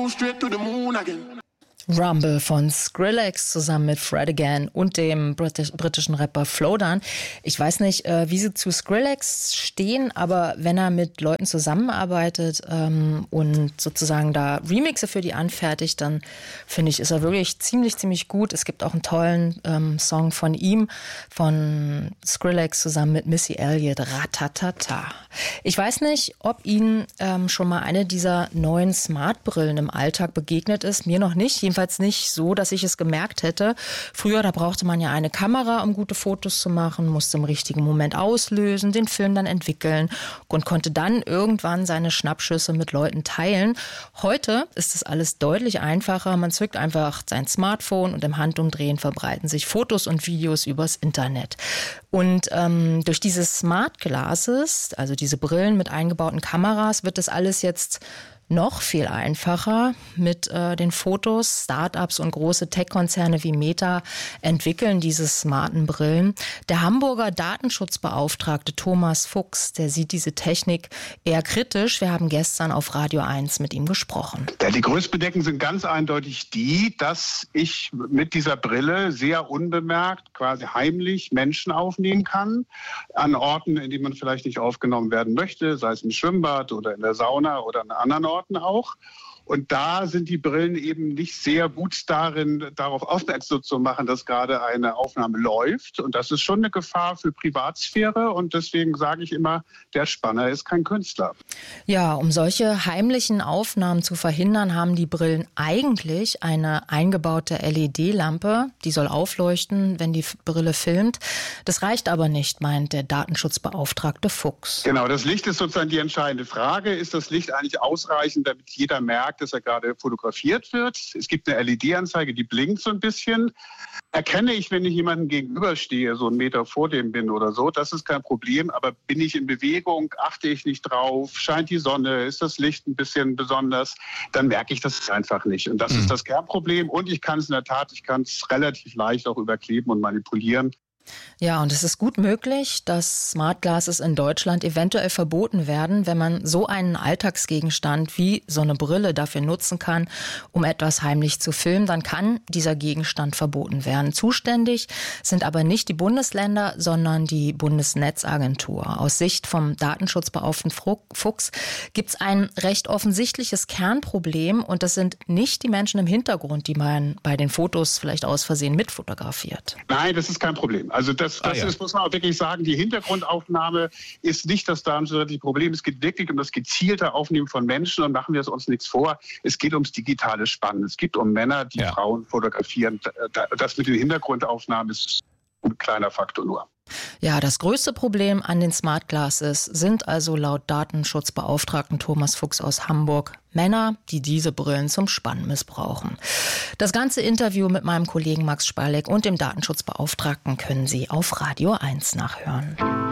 straight to the moon again. Rumble von Skrillex zusammen mit Fred Again und dem britischen Rapper Flowdan. Ich weiß nicht, wie sie zu Skrillex stehen, aber wenn er mit Leuten zusammenarbeitet und sozusagen da Remixe für die anfertigt, dann finde ich, ist er wirklich ziemlich gut. Es gibt auch einen tollen Song von ihm, von Skrillex zusammen mit Missy Elliott, Ratatata. Ich weiß nicht, ob Ihnen schon mal eine dieser neuen Smartbrillen im Alltag begegnet ist. Mir noch nicht. Jedenfalls nicht so, dass ich es gemerkt hätte. Früher, da brauchte man ja eine Kamera, um gute Fotos zu machen, musste im richtigen Moment auslösen, den Film dann entwickeln und konnte dann irgendwann seine Schnappschüsse mit Leuten teilen. Heute ist das alles deutlich einfacher. Man zückt einfach sein Smartphone und im Handumdrehen verbreiten sich Fotos und Videos übers Internet. Und durch diese Smart Glasses, also diese Brillen mit eingebauten Kameras, wird das alles jetzt noch viel einfacher mit den Fotos. Startups und große Tech-Konzerne wie Meta entwickeln diese smarten Brillen. Der Hamburger Datenschutzbeauftragte Thomas Fuchs, der sieht diese Technik eher kritisch. Wir haben gestern auf Radio 1 mit ihm gesprochen. Ja, die größten Bedenken sind ganz eindeutig die, dass ich mit dieser Brille sehr unbemerkt, quasi heimlich Menschen aufnehmen kann. An Orten, in denen man vielleicht nicht aufgenommen werden möchte, sei es im Schwimmbad oder in der Sauna oder an anderen Orten auch. Und da sind die Brillen eben nicht sehr gut darin, darauf aufmerksam zu machen, dass gerade eine Aufnahme läuft. Und das ist schon eine Gefahr für Privatsphäre. Und deswegen sage ich immer, der Spanner ist kein Künstler. Ja, um solche heimlichen Aufnahmen zu verhindern, haben die Brillen eigentlich eine eingebaute LED-Lampe. Die soll aufleuchten, wenn die Brille filmt. Das reicht aber nicht, meint der Datenschutzbeauftragte Fuchs. Genau, das Licht ist sozusagen die entscheidende Frage. Ist das Licht eigentlich ausreichend, damit jeder merkt, dass er gerade fotografiert wird? Es gibt eine LED-Anzeige, die blinkt so ein bisschen. Erkenne ich, wenn ich jemandem gegenüberstehe, so einen Meter vor dem bin oder so, das ist kein Problem. Aber bin ich in Bewegung, achte ich nicht drauf, scheint die Sonne, ist das Licht ein bisschen besonders, dann merke ich das einfach nicht. Und das ist das Kernproblem. Und ich kann es in der Tat, ich kann es relativ leicht auch überkleben und manipulieren. Ja, und es ist gut möglich, dass Smart Glasses in Deutschland eventuell verboten werden, wenn man so einen Alltagsgegenstand wie so eine Brille dafür nutzen kann, um etwas heimlich zu filmen, dann kann dieser Gegenstand verboten werden. Zuständig sind aber nicht die Bundesländer, sondern die Bundesnetzagentur. Aus Sicht vom Datenschutzbeauftragten Fuchs gibt es ein recht offensichtliches Kernproblem und das sind nicht die Menschen im Hintergrund, die man bei den Fotos vielleicht aus Versehen mitfotografiert. Nein, das ist kein Problem. Also das ist, muss man auch wirklich sagen, die Hintergrundaufnahme ist nicht das datenschutzrechtliche Problem. Es geht wirklich um das gezielte Aufnehmen von Menschen und machen wir es uns nichts vor. Es geht ums digitale Spannen. Es geht um Männer, die Frauen fotografieren. Das mit den Hintergrundaufnahmen ist ein kleiner Faktor nur. Ja, das größte Problem an den Smart Glasses sind also laut Datenschutzbeauftragten Thomas Fuchs aus Hamburg Männer, die diese Brillen zum Spannen missbrauchen. Das ganze Interview mit meinem Kollegen Max Spalek und dem Datenschutzbeauftragten können Sie auf Radio 1 nachhören.